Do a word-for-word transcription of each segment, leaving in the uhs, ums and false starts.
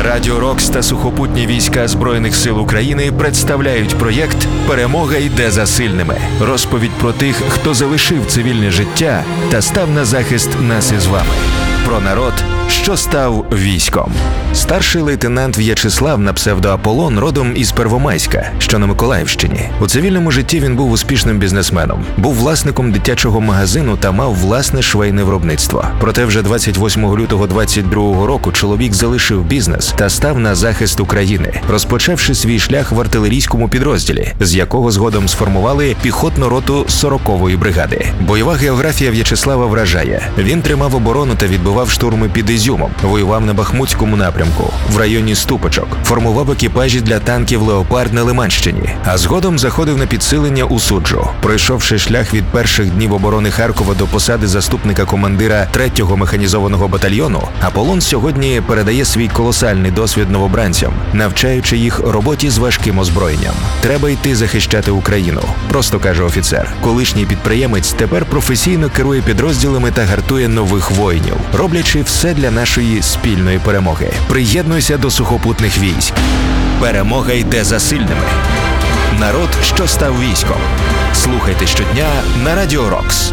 Радіо Рокс та сухопутні війська Збройних сил України представляють проєкт «Перемога йде за сильними». Розповідь про тих, хто залишив цивільне життя та став на захист нас із вами. Про народ, що став військом. Старший лейтенант В'ячеслав на псевдо Аполлон родом із Первомайська, що на Миколаївщині. У цивільному житті він був успішним бізнесменом, був власником дитячого магазину та мав власне швейне виробництво. Проте вже двадцять восьмого лютого двадцять другого року чоловік залишив бізнес та став на захист України, розпочавши свій шлях в артилерійському підрозділі, з якого згодом сформували піхотну роту сорокової бригади. Бойова географія В'ячеслава вражає. Він тримав оборону та відбивав штурми під Ізюмом, воював на Бахмутському напрямку, в районі Ступочок, формував екіпажі для танків «Леопард» на Лиманщині, а згодом заходив на підсилення у Суджу. Пройшовши шлях від перших днів оборони Харкова до посади заступника командира третього механізованого батальйону, Аполлон сьогодні передає свій колосальний досвід новобранцям, навчаючи їх роботі з важким озброєнням. Треба йти захищати Україну, просто каже офіцер. Колишній підприємець тепер професійно керує підрозділами та гартує нових воїнів, роблячи все для нашої спільної перемоги. Приєднуйся до сухопутних військ. Перемога йде за сильними. Народ, що став військом. Слухайте щодня на Радіо Рокс.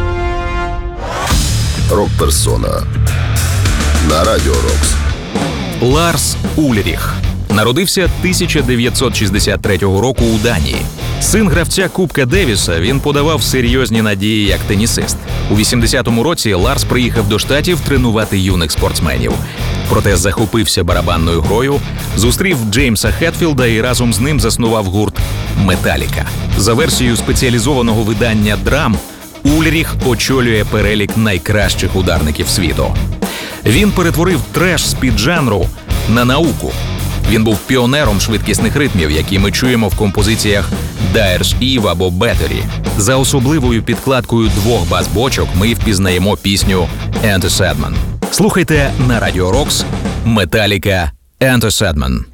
Рок-персона на Радіо Рокс. Ларс Ульріх народився тисяча дев'ятсот шістдесят третього року у Данії. Син гравця Кубка Девіса, він подавав серйозні надії як тенісист. У вісімдесятому році Ларс приїхав до Штатів тренувати юних спортсменів. Проте захопився барабанною грою, зустрів Джеймса Хетфілда і разом з ним заснував гурт «Металіка». За версією спеціалізованого видання «Драм», Ульріх очолює перелік найкращих ударників світу. Він перетворив треш з піджанру на науку. Він був піонером швидкісних ритмів, які ми чуємо в композиціях «Dyer's Eve» або «Battery». За особливою підкладкою двох бас-бочок ми впізнаємо пісню «Enter Sandman». Слухайте на Радіо Рокс «Металіка Enter Sandman».